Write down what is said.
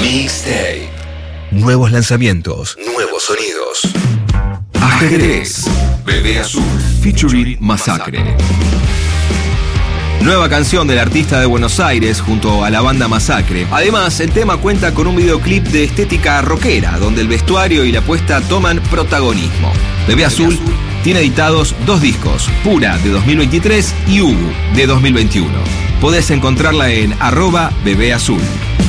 Mixtape. Nuevos lanzamientos. Nuevos sonidos. Ajedrez. Bebé Azul. Featuring Masacre. Nueva canción del artista de Buenos Aires junto a la banda Masacre. Además, el tema cuenta con un videoclip de estética rockera, donde el vestuario y la puesta toman protagonismo. Bebé Azul tiene editados 2 discos, Pura de 2023 y Ubu de 2021. Podés encontrarla en @bebeazul.